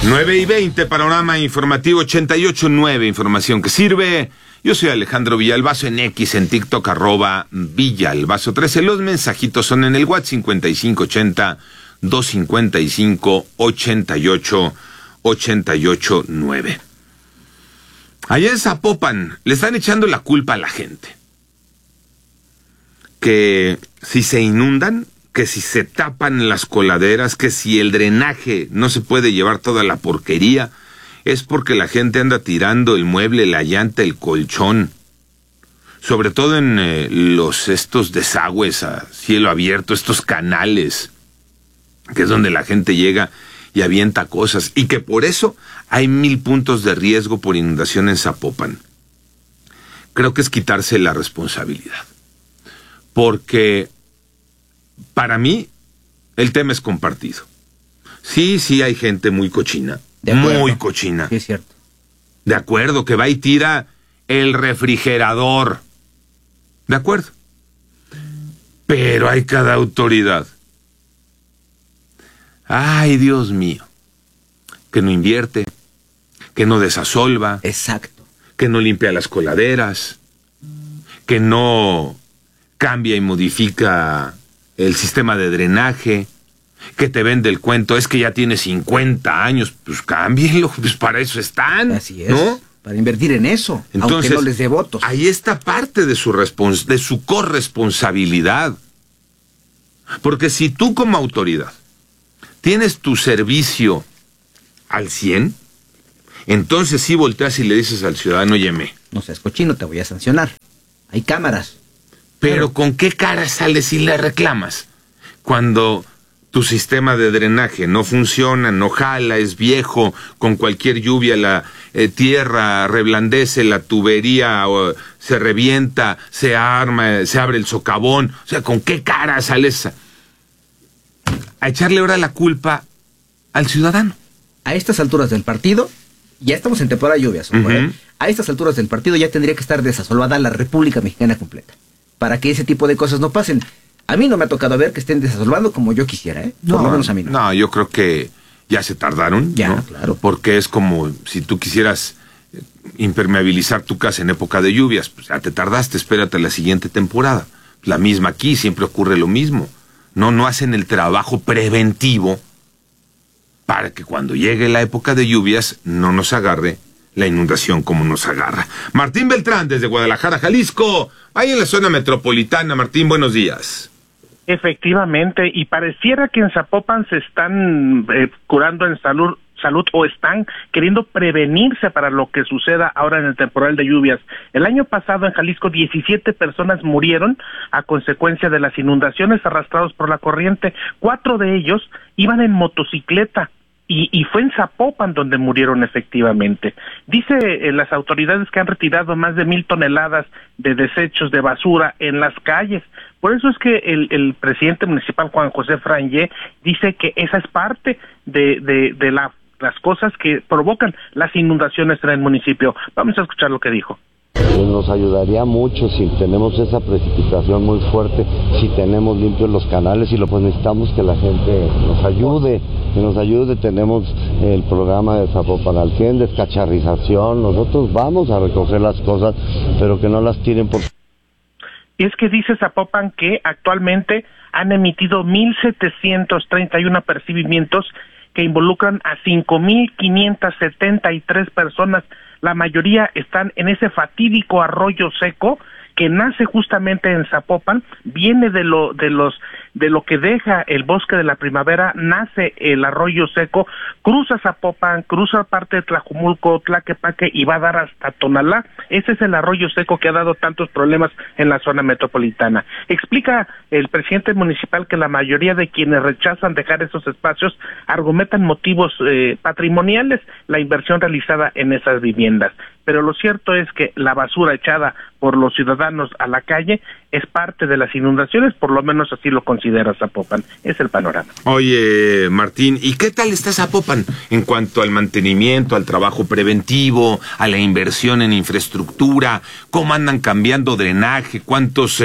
9:20, panorama informativo 88.9, información que sirve. Yo soy Alejandro Villalbazo, en X, en TikTok, @Villalbazo13. Los mensajitos son en el WhatsApp 5580-255-8889. Allá en Zapopan le están echando la culpa a la gente. Que si se inundan, que si se tapan las coladeras, que si el drenaje no se puede llevar toda la porquería, es porque la gente anda tirando el mueble, la llanta, el colchón. Sobre todo en estos desagües a cielo abierto, estos canales, que es donde la gente llega y avienta cosas. Y que por eso hay 1000 puntos de riesgo por inundación en Zapopan. Creo que es quitarse la responsabilidad. Porque para mí el tema es compartido. Sí, hay gente muy cochina. Muy cochina. Sí, es cierto. De acuerdo, que va y tira el refrigerador. De acuerdo. Pero hay cada autoridad. Ay, Dios mío. Que no invierte, que no desasolva. Exacto. Que no limpia las coladeras, que no cambia y modifica el sistema de drenaje, que te vende el cuento, es que ya tiene 50 años, pues cámbienlo, pues para eso están. Así es, ¿no? Para invertir en eso, entonces, aunque no les dé votos. Ahí está parte de su corresponsabilidad. Porque si tú como autoridad tienes tu servicio al 100, entonces sí volteas y le dices al ciudadano, óyeme, no seas cochino, te voy a sancionar. Hay cámaras. Pero ¿con qué cara sales y le reclamas? Cuando tu sistema de drenaje no funciona, no jala, es viejo, con cualquier lluvia la tierra reblandece, la tubería se revienta, se arma, se abre el socavón. O sea, ¿con qué cara sales a echarle ahora la culpa al ciudadano? A estas alturas del partido, ya estamos en temporada de lluvias. A estas alturas del partido ya tendría que estar desasolvada la República Mexicana completa, para que ese tipo de cosas no pasen. A mí no me ha tocado ver que estén desasolvando como yo quisiera, No, por lo menos a mí no. No, yo creo que ya se tardaron, ya, ¿no? Claro. Porque es como si tú quisieras impermeabilizar tu casa en época de lluvias, pues ya te tardaste, espérate la siguiente temporada. La misma aquí, siempre ocurre lo mismo. No hacen el trabajo preventivo para que cuando llegue la época de lluvias no nos agarre la inundación como nos agarra. Martín Beltrán, desde Guadalajara, Jalisco, ahí en la zona metropolitana. Martín, buenos días. Efectivamente, y pareciera que en Zapopan se están curando en salud o están queriendo prevenirse para lo que suceda ahora en el temporal de lluvias. El año pasado en Jalisco 17 personas murieron a consecuencia de las inundaciones arrastrados por la corriente. 4 de ellos iban en motocicleta. Y fue en Zapopan donde murieron efectivamente. Dice las autoridades que han retirado más de 1000 toneladas de desechos de basura en las calles. Por eso es que el presidente municipal, Juan José Frangé, dice que esa es parte de las cosas que provocan las inundaciones en el municipio. Vamos a escuchar lo que dijo. Nos ayudaría mucho si tenemos esa precipitación muy fuerte, si tenemos limpios los canales y pues necesitamos que la gente nos ayude, tenemos el programa de Zapopan al 100, descacharrización, nosotros vamos a recoger las cosas, pero que no las tiren por... Es que dice Zapopan que actualmente han emitido 1,731 apercibimientos que involucran a 5,573 personas. La mayoría están en ese fatídico arroyo seco que nace justamente en Zapopan, viene de lo que deja el bosque de la primavera, nace el arroyo seco, cruza Zapopan, cruza parte de Tlajumulco, Tlaquepaque y va a dar hasta Tonalá. Ese es el arroyo seco que ha dado tantos problemas en la zona metropolitana. Explica el presidente municipal que la mayoría de quienes rechazan dejar esos espacios argumentan motivos patrimoniales, la inversión realizada en esas viviendas. Pero lo cierto es que la basura echada por los ciudadanos a la calle es parte de las inundaciones, por lo menos así lo considera Zapopan. Es el panorama. Oye, Martín, ¿y qué tal está Zapopan en cuanto al mantenimiento, al trabajo preventivo, a la inversión en infraestructura? ¿Cómo andan cambiando drenaje? ¿Cuántos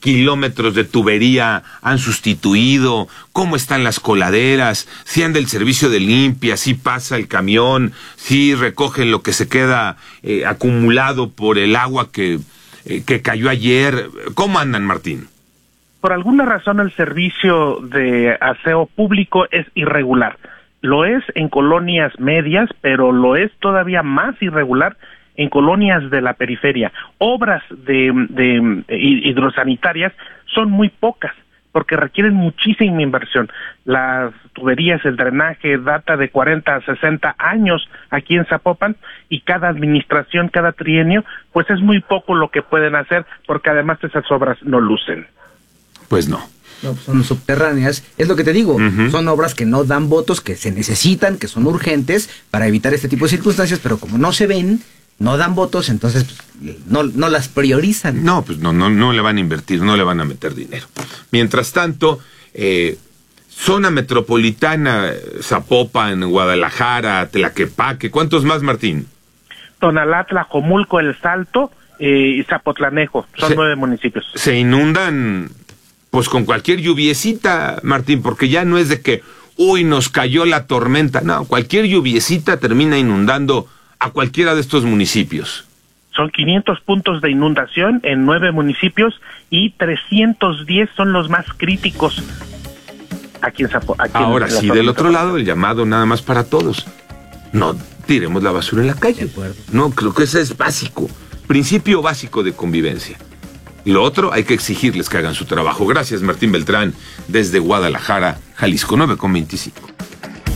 kilómetros de tubería han sustituido, cómo están las coladeras, si anda el servicio de limpia, si pasa el camión, si recogen lo que se queda acumulado por el agua que cayó ayer. ¿Cómo andan, Martín? Por alguna razón el servicio de aseo público es irregular. Lo es en colonias medias, pero lo es todavía más irregular en colonias de la periferia. Obras de hidrosanitarias son muy pocas, porque requieren muchísima inversión. Las tuberías, el drenaje data de 40 a 60 años aquí en Zapopan, y cada administración, cada trienio, pues es muy poco lo que pueden hacer, porque además esas obras no lucen. Pues no. No, son subterráneas, es lo que te digo, son obras que no dan votos, que se necesitan, que son urgentes para evitar este tipo de circunstancias, pero como no se ven, no dan votos, entonces no las priorizan. No, pues no le van a invertir, no le van a meter dinero. Mientras tanto, zona metropolitana, Zapopan, Guadalajara, Tlaquepaque, ¿cuántos más, Martín? Tonalá, Tlajomulco, El Salto y Zapotlanejo, son 9 municipios. Se inundan pues con cualquier lluviecita, Martín, porque ya no es de que, nos cayó la tormenta. No, cualquier lluviecita termina inundando a cualquiera de estos municipios. Son 500 puntos de inundación en 9 municipios y 310 son los más críticos aquí en Zapopan. Ahora sí, del otro lado, el llamado nada más para todos. No tiremos la basura en la calle. No, creo que ese es básico. Principio básico de convivencia. Lo otro, hay que exigirles que hagan su trabajo. Gracias, Martín Beltrán, desde Guadalajara, Jalisco, 9:25.